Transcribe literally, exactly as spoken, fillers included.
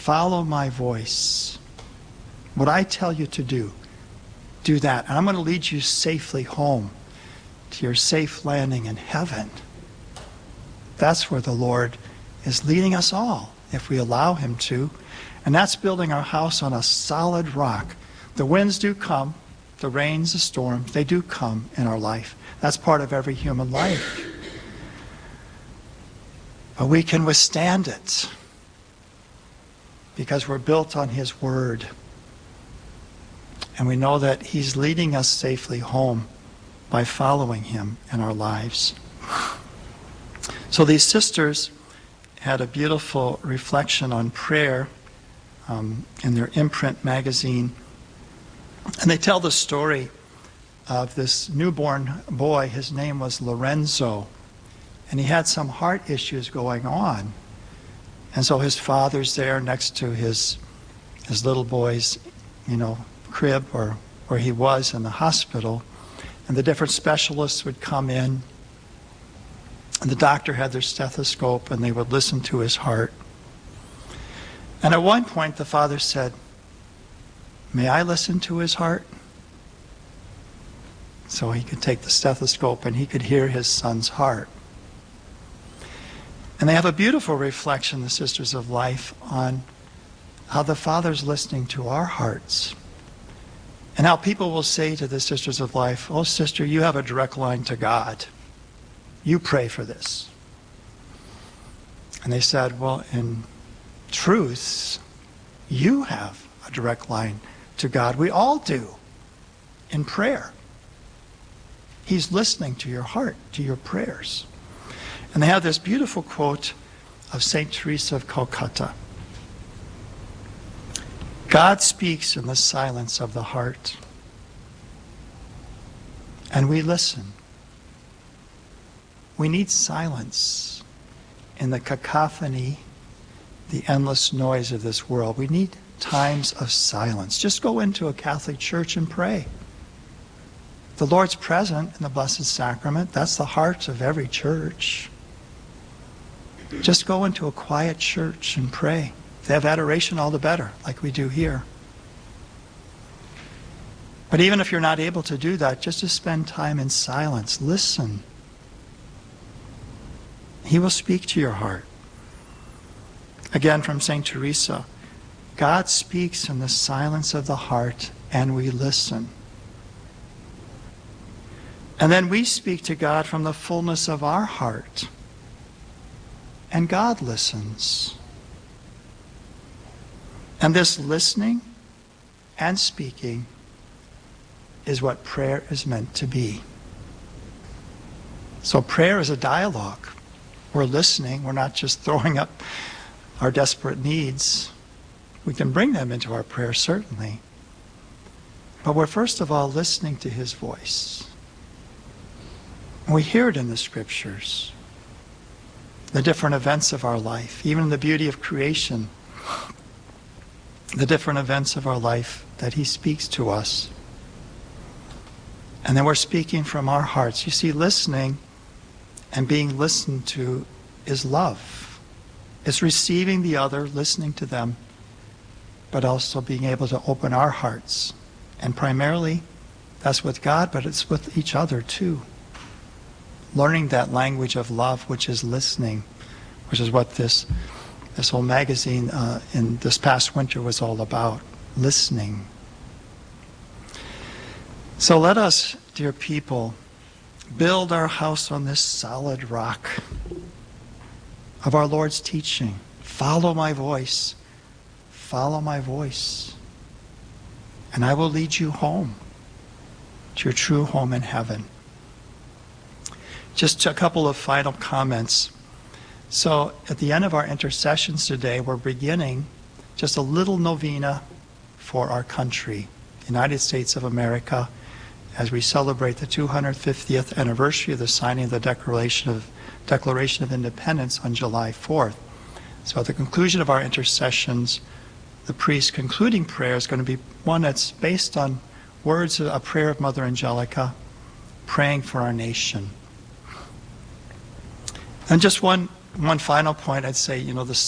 follow my voice. What I tell you to do, do that. And I'm going to lead you safely home to your safe landing in heaven. That's where the Lord is leading us all, if we allow him to. And that's building our house on a solid rock. The winds do come, the rains, the storms, they do come in our life. That's part of every human life. But we can withstand it because we're built on his word. And we know that he's leading us safely home by following him in our lives. So these sisters had a beautiful reflection on prayer um, in their Imprint magazine. And they tell the story of this newborn boy. His name was Lorenzo. And he had some heart issues going on. And so his father's there next to his, his little boy's, you know, crib or where he was in the hospital. And the different specialists would come in. And the doctor had their stethoscope and they would listen to his heart. And at one point the father said, "May I listen to his heart?" So he could take the stethoscope and he could hear his son's heart. And they have a beautiful reflection, the Sisters of Life, on how the Father's listening to our hearts. And how people will say to the Sisters of Life, "Oh, sister, you have a direct line to God. You pray for this." And they said, "Well, in truth, you have a direct line to God. We all do in prayer. He's listening to your heart, to your prayers." And they have this beautiful quote of Saint Teresa of Calcutta. "God speaks in the silence of the heart, and we listen. We need silence in the cacophony, the endless noise of this world. We need times of silence. Just go into a Catholic church and pray. The Lord's present in the Blessed Sacrament. That's the heart of every church. Just go into a quiet church and pray. If they have adoration, all the better, like we do here. But even if you're not able to do that, just to spend time in silence, listen. He will speak to your heart." Again from Saint Teresa, "God speaks in the silence of the heart, and we listen. And then we speak to God from the fullness of our heart, and God listens. And this listening and speaking is what prayer is meant to be." So prayer is a dialogue. We're listening. We're not just throwing up our desperate needs. We can bring them into our prayer, certainly. But we're first of all listening to his voice. And we hear it in the scriptures. The different events of our life, even the beauty of creation, the different events of our life that he speaks to us. And then we're speaking from our hearts. You see, listening and being listened to is love. It's receiving the other, listening to them, but also being able to open our hearts. And primarily, that's with God, but it's with each other too. Learning that language of love, which is listening, which is what this, this whole magazine uh, in this past winter was all about, listening. So let us, dear people, build our house on this solid rock of our Lord's teaching. Follow my voice. Follow my voice. And I will lead you home to your true home in heaven. Just a couple of final comments. So at the end of our intercessions today, we're beginning just a little novena for our country, the United States of America, as we celebrate the two hundred fiftieth anniversary of the signing of the Declaration of, Declaration of Independence on July fourth. So at the conclusion of our intercessions, the priest's concluding prayer is going to be one that's based on words of a prayer of Mother Angelica, praying for our nation. And just one, one final point, I'd say, you know, the